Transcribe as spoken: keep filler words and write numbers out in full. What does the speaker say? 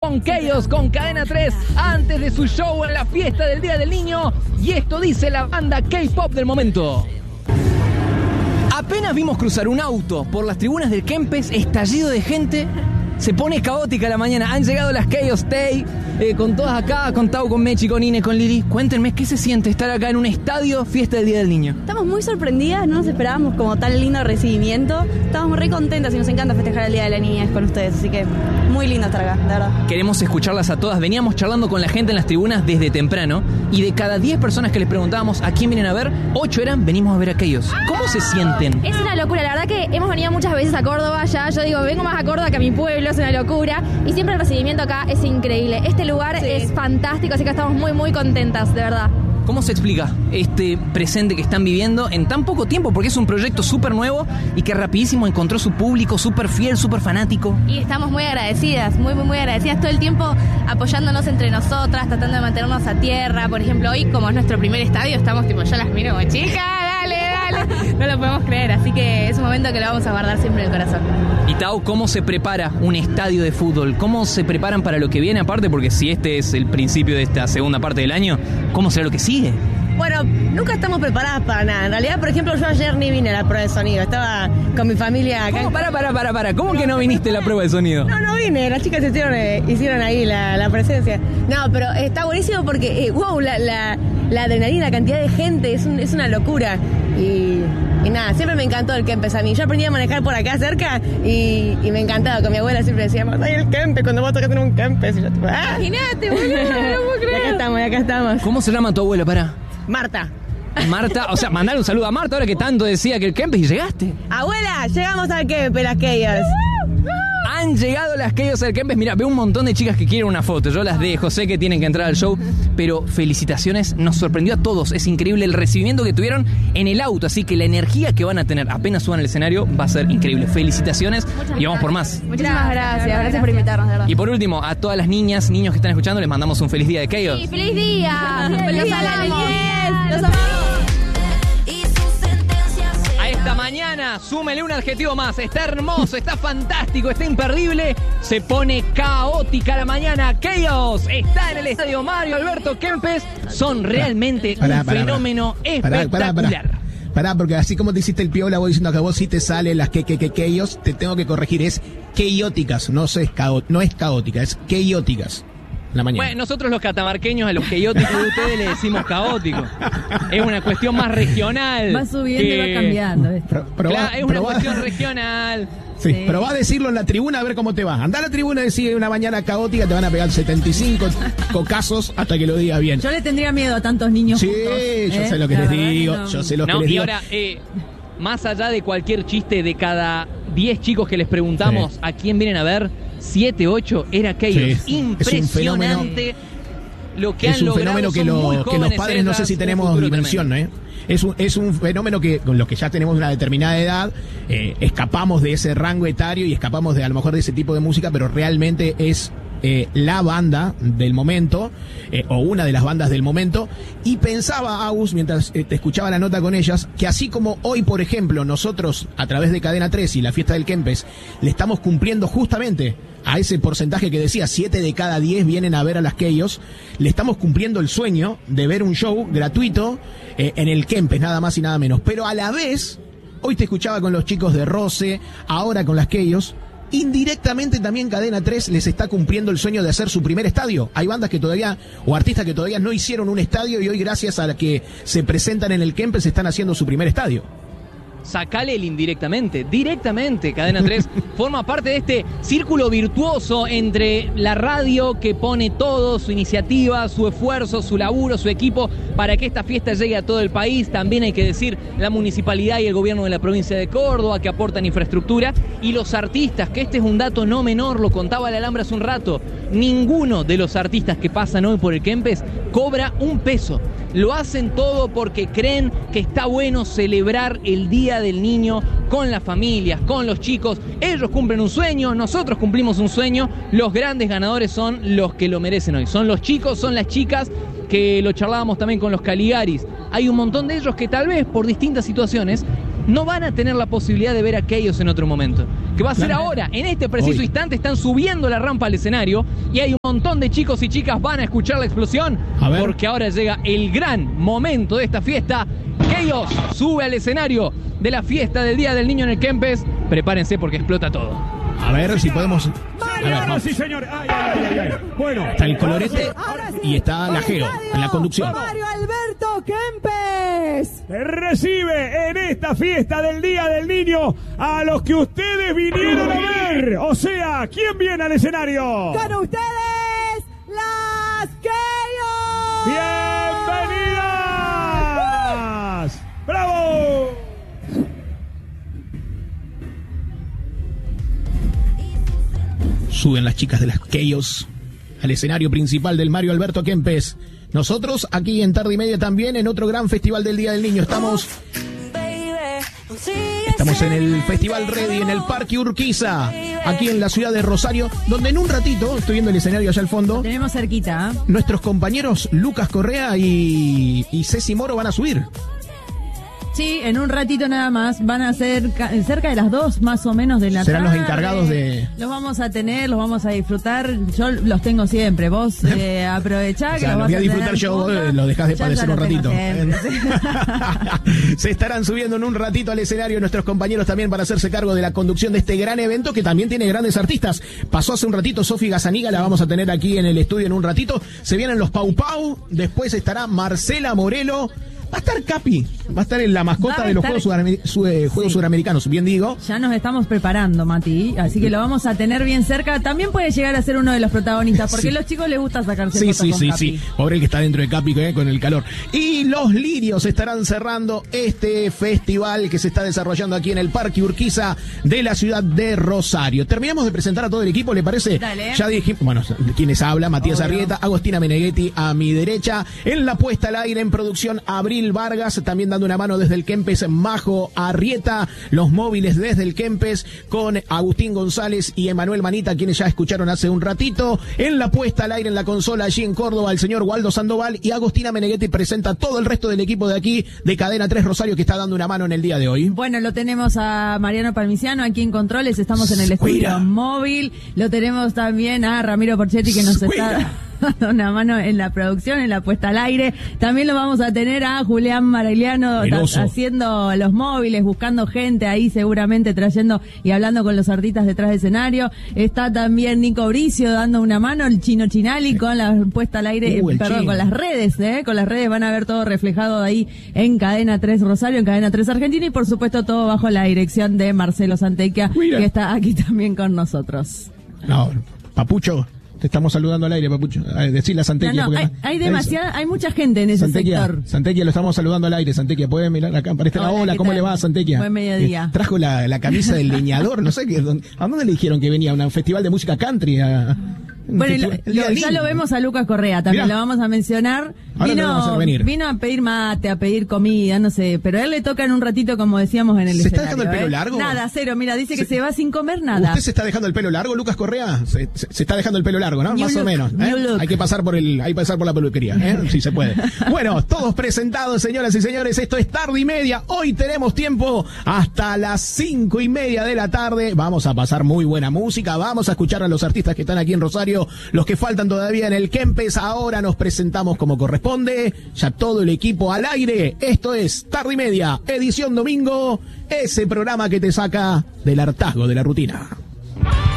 con Chaos, con Cadena tres, antes de su show en la fiesta del Día del Niño. Y esto dice la banda K-pop del momento. Apenas vimos cruzar un auto por las tribunas del Kempes, estallido de gente. Se pone caótica la mañana. Han llegado las Chaos Day, eh, con todas acá, con Tau, con Mechi, con Ine, con Lili. Cuéntenme, ¿qué se siente estar acá en un estadio, fiesta del Día del Niño? Estamos muy sorprendidas, no nos esperábamos como tan lindo recibimiento. Estamos re contentas y nos encanta festejar el Día de la Niña con ustedes, así que muy lindo estar acá, de verdad. Queremos escucharlas a todas. Veníamos charlando con la gente en las tribunas desde temprano y de cada diez personas que les preguntábamos a quién vienen a ver, ocho eran, venimos a ver a Chaos. ¿Cómo se sienten? Es una locura, la verdad que hemos venido muchas veces a Córdoba ya. Yo digo, vengo más a Córdoba que a mi pueblo, es una locura. Y siempre el recibimiento acá es increíble. Este lugar sí. es fantástico, así que estamos muy, muy contentas, de verdad. ¿Cómo se explica este presente que están viviendo en tan poco tiempo? Porque es un proyecto súper nuevo y que rapidísimo encontró su público súper fiel, súper fanático. Y estamos muy agradecidas, muy, muy, muy agradecidas todo el tiempo apoyándonos entre nosotras, tratando de mantenernos a tierra. Por ejemplo, hoy, como es nuestro primer estadio, estamos tipo, yo las miro como, chica, dale, dale. No lo podemos creer, así que es un momento que lo vamos a guardar siempre en el corazón. Y Tau, ¿cómo se prepara un estadio de fútbol? ¿Cómo se preparan para lo que viene aparte? Porque si este es el principio de esta segunda parte del año, ¿cómo será lo que sigue? Bueno, nunca estamos preparadas para nada. En realidad, por ejemplo, yo ayer ni vine a la prueba de sonido. Estaba con mi familia acá. ¿Cómo? Para, para, para, para. ¿Cómo que no viniste a la prueba de sonido? No, no vine. Las chicas hicieron, eh, hicieron ahí la, la presencia. No, pero está buenísimo porque, eh, wow, la, la, la adrenalina, la cantidad de gente, es, un, es una locura. Y, y nada, siempre me encantó el Kempes a mí. Yo aprendí a manejar por acá cerca y, y me encantaba. Con mi abuela siempre decíamos, ay, el Kempes, cuando vos tocas en un Kempes. Y yo, tipo, ah, imagínate, boludo, no puedo creer. Y acá estamos, y acá estamos. ¿Cómo se llama tu abuela, para? Marta. Marta, o sea, mandale un saludo a Marta ahora que tanto decía que el Kempes y llegaste. Abuela, llegamos al Kempes, las Chaos. Han llegado las Chaos al Kempes. Mira, veo un montón de chicas que quieren una foto. Yo las dejo, sé que tienen que entrar al show, pero felicitaciones, nos sorprendió a todos. Es increíble el recibimiento que tuvieron en el auto, así que la energía que van a tener apenas suban al escenario va a ser increíble. Felicitaciones y vamos por más. Muchísimas gracias, gracias por invitarnos, de verdad. Y por último, a todas las niñas, niños que están escuchando, les mandamos un feliz día de Chaos. Sí, feliz día. ¡Feliz día! Los amamos. Esta mañana, súmele un adjetivo más. Está hermoso, está fantástico, está imperdible. Se pone caótica la mañana. Chaos está en el estadio Mario Alberto Kempes. Son realmente pará, un pará, fenómeno pará. espectacular. Pará, pará, pará. Pará, porque así como te hiciste el piola, vos diciendo que a vos sí te salen las que, que, que, Chaos, te tengo que corregir. Es chaóticas, no, es cao, no es caótica, es chaóticas. La mañana. Bueno, nosotros los catamarqueños a los chaóticos de ustedes le decimos caótico. Es una cuestión más regional. Va subiendo que... y va cambiando. Pro, probá, claro, es una probá. cuestión regional. Sí, sí. Probá a decirlo en la tribuna a ver cómo te va. Andá a la tribuna y decir una mañana caótica, te van a pegar setenta y cinco cocazos hasta que lo digas bien. Yo le tendría miedo a tantos niños sí, juntos. yo ¿eh? sé lo que la les verdad digo, que no. yo sé lo No, que les y digo. ahora, eh, más allá de cualquier chiste, de cada diez chicos que les preguntamos sí. a quién vienen a ver, siete, ocho era Chaos. Sí. Impresionante. Lo que es han un logrado, fenómeno que, lo, que los padres no sé si tenemos dimensión, ¿no? ¿eh? Es un, es un fenómeno que con los que ya tenemos una determinada edad eh, escapamos de ese rango etario y escapamos de a lo mejor de ese tipo de música, pero realmente es eh, la banda del momento eh, o una de las bandas del momento. Y pensaba, Agus, mientras eh, te escuchaba la nota con ellas, que así como hoy, por ejemplo, nosotros a través de Cadena tres y la fiesta del Kempes le estamos cumpliendo justamente a ese porcentaje que decía, siete de cada diez vienen a ver a las Chaos, le estamos cumpliendo el sueño de ver un show gratuito eh, en el Kempes, nada más y nada menos. Pero a la vez, hoy te escuchaba con los chicos de Roce, ahora con las Chaos, indirectamente también Cadena tres les está cumpliendo el sueño de hacer su primer estadio. Hay bandas que todavía, o artistas que todavía no hicieron un estadio y hoy gracias a la que se presentan en el Kempes están haciendo su primer estadio. Sacale el indirectamente, directamente. Cadena tres forma parte de este círculo virtuoso entre la radio que pone todo, su iniciativa, su esfuerzo, su laburo, su equipo para que esta fiesta llegue a todo el país. También hay que decir la municipalidad y el gobierno de la provincia de Córdoba que aportan infraestructura y los artistas, que este es un dato no menor, lo contaba la Alhambra hace un rato. Ninguno de los artistas que pasan hoy por el Kempes cobra un peso. Lo hacen todo porque creen que está bueno celebrar el Día del Niño con las familias, con los chicos. Ellos cumplen un sueño, nosotros cumplimos un sueño. Los grandes ganadores son los que lo merecen hoy. Son los chicos, son las chicas, que lo charlábamos también con los Caligaris. Hay un montón de ellos que tal vez por distintas situaciones no van a tener la posibilidad de ver a Chaos en otro momento. Que va a ser Claro. ahora, en este preciso Hoy. instante, están subiendo la rampa al escenario y hay un montón de chicos y chicas van a escuchar la explosión. A ver. Porque ahora llega el gran momento de esta fiesta. Chaos sube al escenario de la fiesta del Día del Niño en el Kempes. Prepárense porque explota todo. A ver si podemos... A ver, Ahora vamos. sí, señores. Ay, ay, ay, ay. Bueno, Está el colorete y está la Geo en la conducción. Mario Alberto Kempes. recibe en esta fiesta del Día del Niño a los que ustedes vinieron a ver. O sea, ¿quién viene al escenario? Con ustedes, las Chaos. ¡Bienvenidas! ¡Bravo! Suben las chicas de las Chaos al escenario principal del Mario Alberto Kempes. Nosotros aquí en Tarde y Media también en otro gran festival del Día del Niño. Estamos, estamos en el Festival Ready, en el Parque Urquiza, aquí en la ciudad de Rosario, donde en un ratito, estoy viendo el escenario allá al fondo, Tenemos cerquita, ¿eh? nuestros compañeros Lucas Correa y, y Ceci Moro van a subir. Sí, en un ratito nada más. Van a ser ca- cerca de las dos más o menos de la Serán los tarde. encargados de... Los vamos a tener, los vamos a disfrutar. Yo los tengo siempre. Vos eh, aprovechá O que sea, los los vas voy a a disfrutar tener yo, vos juntos. lo dejás de Yo padecer ya un lo tengo ratito. siempre, sí. Se estarán subiendo en un ratito al escenario nuestros compañeros también para hacerse cargo de la conducción de este gran evento que también tiene grandes artistas. Pasó hace un ratito Sofi Gazaniga, la vamos a tener aquí en el estudio en un ratito. Se vienen los Pau Pau, después estará Marcela Morelo. Va a estar Capi, va a estar en la mascota Va a de los estar- Juegos, Sudamer- su- eh, Juegos Sí. Suramericanos, bien digo. Ya nos estamos preparando, Mati, así que lo vamos a tener bien cerca. También puede llegar a ser uno de los protagonistas, porque Sí. a los chicos les gusta sacarse Sí, fotos sí, con sí, Capi. sí. Pobre el que está dentro de Capi eh, con el calor. Y los Lirios estarán cerrando este festival que se está desarrollando aquí en el Parque Urquiza de la ciudad de Rosario. Terminamos de presentar a todo el equipo, ¿le parece? Dale. Ya dijimos, bueno, quienes habla, Matías Obvio. Arrieta, Agostina Meneghetti a mi derecha, en la puesta al aire en producción Abril Vargas, también dando una mano desde el Kempes Majo Arrieta, los móviles desde el Kempes con Agustín González y Emanuel Manita, quienes ya escucharon hace un ratito, en la puesta al aire en la consola allí en Córdoba, el señor Waldo Sandoval, y Agostina Meneghetti presenta todo el resto del equipo de aquí de Cadena tres Rosario que está dando una mano en el día de hoy. Bueno, lo tenemos a Mariano Palmiciano aquí en Controles, estamos en el estudio Cuida. móvil, lo tenemos también a Ramiro Porchetti que nos Cuida. está dando una mano en la producción, en la puesta al aire. También lo vamos a tener a Julián Maragliano El ta- oso. haciendo los móviles, buscando gente ahí seguramente trayendo y hablando con los artistas detrás del escenario. Está también Nico Bricio dando una mano, el Chino Chinali con la puesta al aire, Uh, el perdón, Chino. con las redes, ¿eh? Con las redes van a ver todo reflejado ahí en Cadena tres Rosario, en Cadena tres Argentina y por supuesto todo bajo la dirección de Marcelo Santequia, Mira. que está aquí también con nosotros. No, Papucho, te estamos saludando al aire, Papucho. A ver, decirle a No, Santequia. no, porque hay, hay demasiada, hay mucha gente en ese Santequia, sector. Santequia, lo estamos saludando al aire. Santequia, puede mirar acá para este lado. Hola, Hola, ¿qué ¿cómo tal? le va, Santequia? Buen mediodía. Eh, trajo la, la camisa del leñador, no sé qué. ¿dónde- ¿A dónde le dijeron que venía? ¿A un festival de música country? A, un Bueno, y lo- festival- el lo- Día del ya Niño. lo vemos a Lucas Correa, también Mirá. lo vamos a mencionar. Ahora lo vamos a hacer venir. Vino a pedir mate, a pedir comida, no sé, pero a él le toca en un ratito, como decíamos en el ¿Se está escenario. dejando el pelo ¿eh? largo? Nada, cero, mira, dice que Se- se va sin comer nada. ¿Usted se está dejando el pelo largo, Lucas Correa? Se, se- se está dejando el pelo largo, ¿no? New Más o look, menos. ¿eh? new look. Hay que pasar por el, hay que pasar por la peluquería, ¿eh? Si se puede. Bueno, todos presentados, señoras y señores. Esto es Tarde y Media. Hoy tenemos tiempo hasta las cinco y media de la tarde. Vamos a pasar muy buena música. Vamos a escuchar a los artistas que están aquí en Rosario. Los que faltan todavía en el Kempes. Ahora nos presentamos como corresponde. Ya todo el equipo al aire. Esto es Tarde y Media, edición domingo. Ese programa que te saca del hartazgo de la rutina.